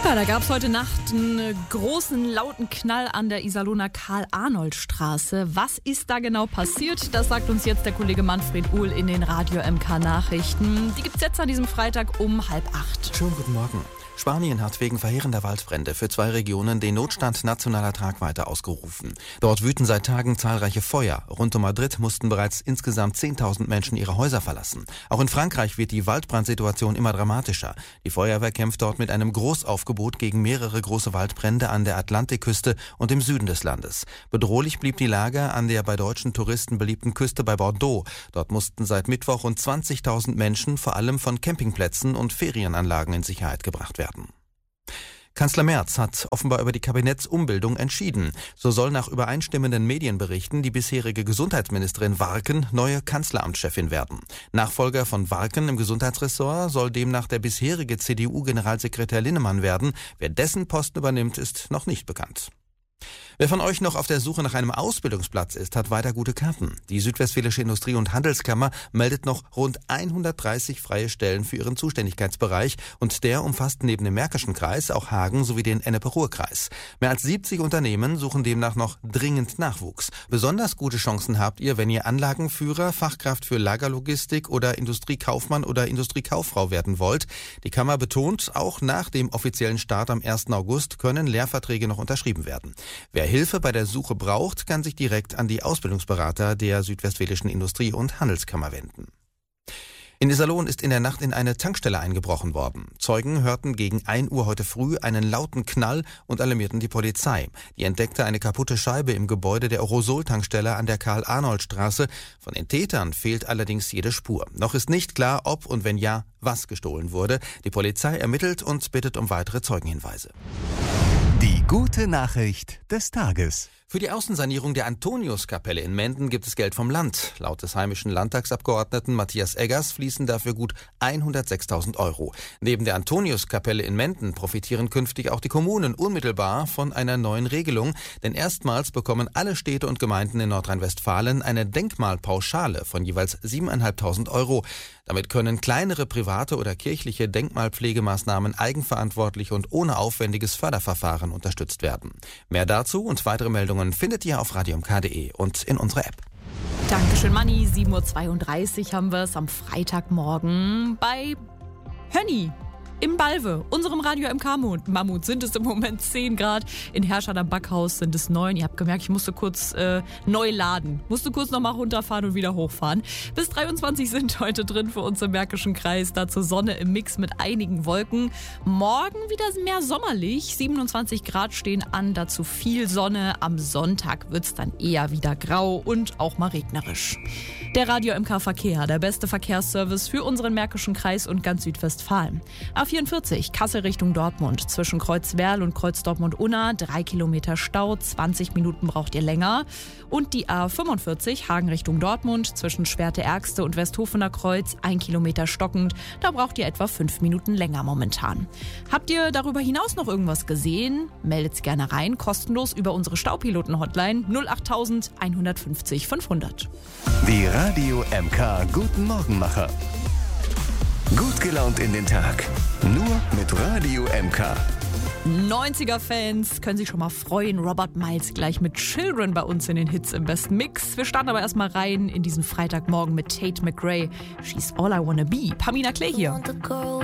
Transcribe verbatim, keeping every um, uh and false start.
Ja, da gab es heute Nacht einen großen, lauten Knall an der Iserlohner Karl-Arnold-Straße. Was ist da genau passiert? Das sagt uns jetzt der Kollege Manfred Uhl in den Radio M K-Nachrichten. Die gibt's jetzt an diesem Freitag um halb acht. Schönen guten Morgen. Spanien hat wegen verheerender Waldbrände für zwei Regionen den Notstand nationaler Tragweite ausgerufen. Dort wüten seit Tagen zahlreiche Feuer. Rund um Madrid mussten bereits insgesamt zehntausend Menschen ihre Häuser verlassen. Auch in Frankreich wird die Waldbrandsituation immer dramatischer. Die Feuerwehr kämpft dort mit einem Großaufgebot gegen mehrere große Waldbrände an der Atlantikküste und im Süden des Landes. Bedrohlich blieb die Lage an der bei deutschen Touristen beliebten Küste bei Bordeaux. Dort mussten seit Mittwoch rund zwanzigtausend Menschen vor allem von Campingplätzen und Ferienanlagen in Sicherheit gebracht werden. Kanzler Merz hat offenbar über die Kabinettsumbildung entschieden. So soll nach übereinstimmenden Medienberichten die bisherige Gesundheitsministerin Warken neue Kanzleramtschefin werden. Nachfolger von Warken im Gesundheitsressort soll demnach der bisherige C D U-Generalsekretär Linnemann werden. Wer dessen Posten übernimmt, ist noch nicht bekannt. Wer von euch noch auf der Suche nach einem Ausbildungsplatz ist, hat weiter gute Karten. Die Südwestfälische Industrie- und Handelskammer meldet noch rund hundertdreißig freie Stellen für ihren Zuständigkeitsbereich und der umfasst neben dem Märkischen Kreis auch Hagen sowie den Ennepe-Ruhr-Kreis. Mehr als siebzig Unternehmen suchen demnach noch dringend Nachwuchs. Besonders gute Chancen habt ihr, wenn ihr Anlagenführer, Fachkraft für Lagerlogistik oder Industriekaufmann oder Industriekauffrau werden wollt. Die Kammer betont, auch nach dem offiziellen Start am ersten August können Lehrverträge noch unterschrieben werden. Wer Hilfe bei der Suche braucht, kann sich direkt an die Ausbildungsberater der Südwestfälischen Industrie- und Handelskammer wenden. In Iserlohn ist in der Nacht in eine Tankstelle eingebrochen worden. Zeugen hörten gegen ein Uhr heute früh einen lauten Knall und alarmierten die Polizei. Die entdeckte eine kaputte Scheibe im Gebäude der Orosol-Tankstelle an der Karl-Arnold-Straße. Von den Tätern fehlt allerdings jede Spur. Noch ist nicht klar, ob und wenn ja, was gestohlen wurde. Die Polizei ermittelt und bittet um weitere Zeugenhinweise. Die gute Nachricht des Tages. Für die Außensanierung der Antoniuskapelle in Menden gibt es Geld vom Land. Laut des heimischen Landtagsabgeordneten Matthias Eggers fließen dafür gut hundertsechstausend Euro. Neben der Antoniuskapelle in Menden profitieren künftig auch die Kommunen unmittelbar von einer neuen Regelung. Denn erstmals bekommen alle Städte und Gemeinden in Nordrhein-Westfalen eine Denkmalpauschale von jeweils siebentausendfünfhundert Euro. Damit können kleinere private oder kirchliche Denkmalpflegemaßnahmen eigenverantwortlich und ohne aufwendiges Förderverfahren unterstützt werden. Mehr dazu und weitere Meldungen findet ihr auf radio m k punkt de und in unserer App. Dankeschön, Manni. sieben Uhr zweiunddreißig haben wir es am Freitagmorgen bei Hönni. Im Balve, unserem Radio M K-Mammut, sind es im Moment zehn Grad. In Herschad am Backhaus sind es neun. Ihr habt gemerkt, ich musste kurz äh, neu laden. Musste kurz nochmal runterfahren und wieder hochfahren. Bis dreiundzwanzig sind heute drin für uns im Märkischen Kreis. Dazu Sonne im Mix mit einigen Wolken. Morgen wieder mehr sommerlich. siebenundzwanzig Grad stehen an, dazu viel Sonne. Am Sonntag wird es dann eher wieder grau und auch mal regnerisch. Der Radio M K-Verkehr, der beste Verkehrsservice für unseren Märkischen Kreis und ganz Südwestfalen. A vierundvierzig, Kassel Richtung Dortmund, zwischen Kreuzwerl und Kreuz Dortmund-Unna, drei Kilometer Stau, zwanzig Minuten braucht ihr länger. Und die A fünfundvierzig, Hagen Richtung Dortmund, zwischen Schwerte-Ergste und Westhofener Kreuz, ein Kilometer stockend, da braucht ihr etwa fünf Minuten länger momentan. Habt ihr darüber hinaus noch irgendwas gesehen? Meldet's gerne rein, kostenlos über unsere Staupiloten-Hotline null acht tausend hundertfünfzig fünfhundert. Die Radio M K Guten Morgenmacher. Gut gelaunt in den Tag. Nur mit Radio M K. neunziger-Fans können sich schon mal freuen. Robert Miles gleich mit Children bei uns in den Hits im besten Mix. Wir starten aber erstmal rein in diesen Freitagmorgen mit Tate McRae. She's all I wanna be. Pamina Clay hier.